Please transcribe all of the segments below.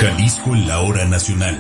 Jalisco en la hora nacional.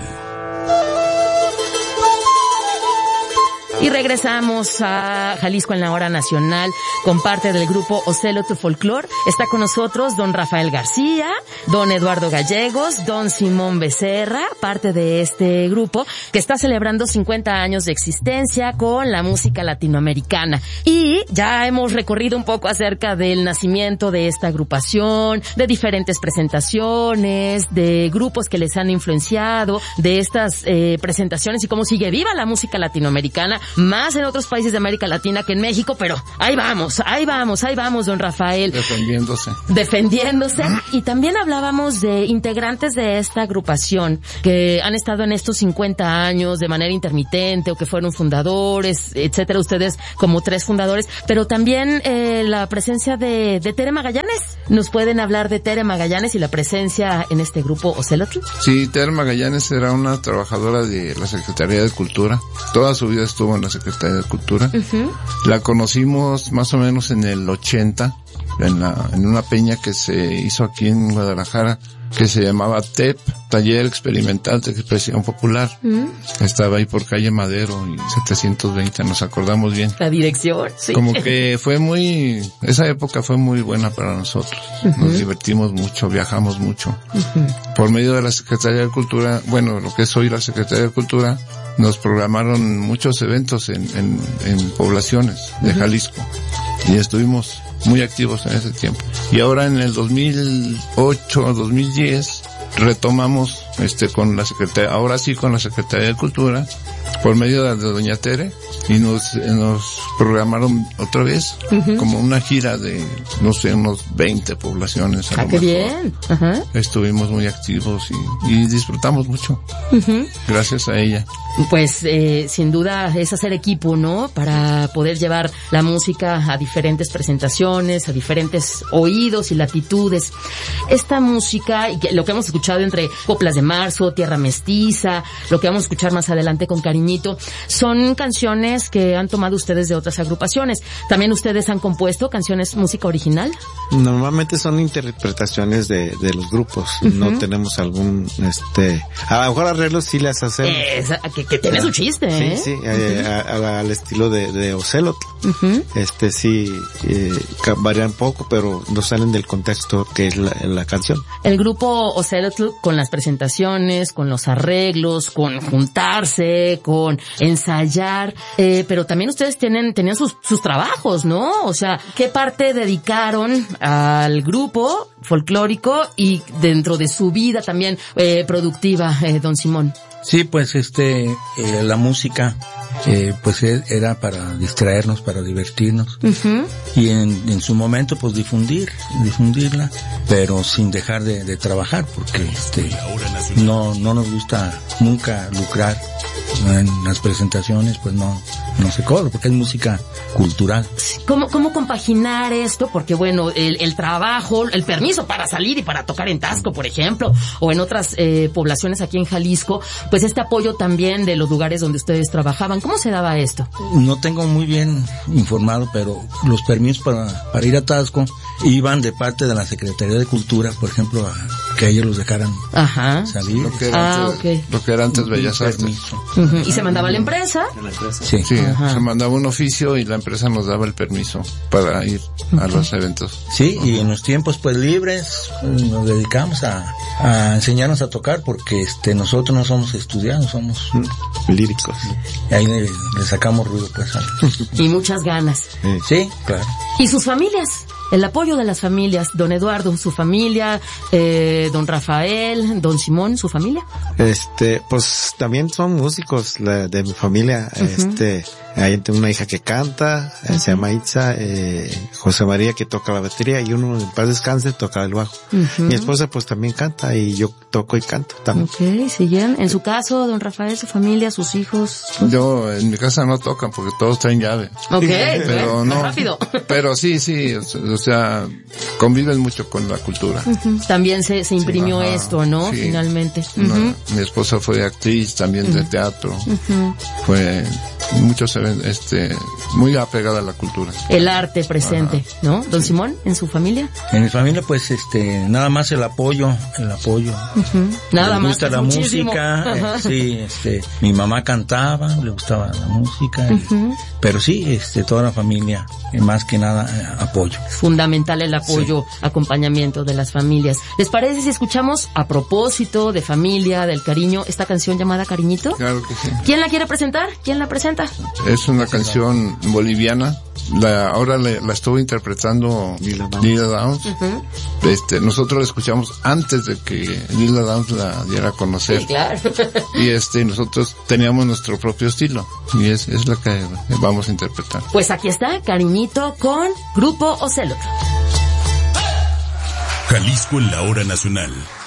Y regresamos a Jalisco en la hora nacional con parte del grupo Ocelotl Folklore. Está con nosotros don Rafael García, don Eduardo Gallegos, don Simón Becerra, parte de este grupo que está celebrando 50 años de existencia con la música latinoamericana. Y ya hemos recorrido un poco acerca del nacimiento de esta agrupación, de diferentes presentaciones, de grupos que les han influenciado, de estas presentaciones y cómo sigue viva la música latinoamericana, más en otros países de América Latina que en México, pero ahí vamos, don Rafael. Defendiéndose. Y también hablábamos de integrantes de esta agrupación que han estado en estos 50 años de manera intermitente o que fueron fundadores, etcétera, ustedes como 3 fundadores, pero también la presencia de Tere Magallanes. ¿Nos pueden hablar de Tere Magallanes y la presencia en este grupo Ocelotl? Sí, Tere Magallanes era una trabajadora de la Secretaría de Cultura. Toda su vida estuvo en la Secretaría de Cultura. Uh-huh. La conocimos más o menos en el 80, en una peña que se hizo aquí en Guadalajara, que se llamaba TEP, Taller Experimental de Expresión Popular. Estaba ahí por calle Madero y 720, nos acordamos bien. La dirección, sí. Como que esa época fue muy buena para nosotros. Uh-huh. Nos divertimos mucho, viajamos mucho. Uh-huh. Por medio de la Secretaría de Cultura, bueno, lo que es hoy la Secretaría de Cultura, nos programaron muchos eventos en poblaciones de Jalisco. Y estuvimos muy activos en ese tiempo. Y ahora en el 2008, 2010, retomamos con la Secretaría, ahora sí con la Secretaría de Cultura, por medio de doña Tere, y nos programaron otra vez, como una gira de, no sé, unos 20 poblaciones. ¡Qué bien! Ajá. Estuvimos muy activos y disfrutamos mucho. Gracias a ella. Pues, sin duda es hacer equipo, ¿no? Para poder llevar la música a diferentes presentaciones, a diferentes oídos y latitudes. Esta música, y lo que hemos escuchado entre Coplas de Marzo, Tierra Mestiza, lo que vamos a escuchar más adelante con Cariñito, son canciones que han tomado ustedes de otras agrupaciones. ¿También ustedes han compuesto canciones, música original? Normalmente son interpretaciones de los grupos. No tenemos algún, a lo mejor arreglos sí las hacemos. Que tiene su chiste, ¿eh? Sí, al estilo de Ocelotl. Sí, varían poco, pero no salen del contexto que es la canción. El grupo Ocelotl, con las presentaciones, con los arreglos, con juntarse, con ensayar, pero también ustedes tenían sus trabajos, ¿no? O sea, ¿qué parte dedicaron al grupo folclórico y dentro de su vida también productiva, don Simón? Sí, pues la música pues era para distraernos, para divertirnos, y en su momento pues difundirla, pero sin dejar de trabajar, porque no nos gusta nunca lucrar en las presentaciones, pues no se cobra, porque es música cultural. ¿Cómo compaginar esto? Porque bueno, el trabajo, el permiso para salir y para tocar en Taxco, por ejemplo, o en otras poblaciones aquí en Jalisco, pues este apoyo también de los lugares donde ustedes trabajaban, ¿cómo se daba esto? No tengo muy bien informado, pero los permisos para ir a Taxco iban de parte de la Secretaría de Cultura, por ejemplo, que ellos los dejaran salir. Lo que era antes Bellas Artes. ¿Y se mandaba a la empresa? Sí, se mandaba un oficio y la empresa nos daba el permiso para ir a los eventos. Sí, y en los tiempos pues libres nos dedicamos a enseñarnos a tocar, porque nosotros no somos estudiados, somos líricos. Y ahí le sacamos ruido, pues. Y muchas ganas. Sí, claro. ¿Y sus familias? El apoyo de las familias, don Eduardo, su familia, don Rafael, don Simón, su familia. Pues también son músicos de mi familia. Hay una hija que canta, se llama Itza, José María, que toca la batería, y uno, en paz descanse, toca el bajo. Mi esposa pues también canta, y yo toco y canto también. Okay, siguen. En su caso, don Rafael, su familia, sus hijos. Yo, en mi casa no tocan porque todos traen llave. Okay, pero no. Rápido. Pero sí, o sea, conviven mucho con la cultura. También se imprimió esto, ¿no? Sí. Finalmente. Mi esposa fue actriz también de teatro. Fue muchos muy apegada a la cultura. El arte presente, ajá. ¿no? Don Simón, ¿en su familia? En mi familia, pues, nada más el apoyo. Nada le más. gusta la muchísimo. música, sí, mi mamá cantaba, le gustaba la música, pero sí, toda la familia, más que nada, apoyo. Fundamental el apoyo, acompañamiento de las familias. ¿Les parece si escuchamos, a propósito de familia, del cariño, esta canción llamada Cariñito? Claro que sí. ¿Quién la quiere presentar? ¿Quién la presenta? Es una canción boliviana. Ahora la estuvo interpretando Lila Downs. Nosotros la escuchamos antes de que Lila Downs la diera a conocer. Sí, claro. Y nosotros teníamos nuestro propio estilo. Y es la que vamos a interpretar. Pues aquí está, Cariñito con Grupo Ocelot. Jalisco en la hora nacional.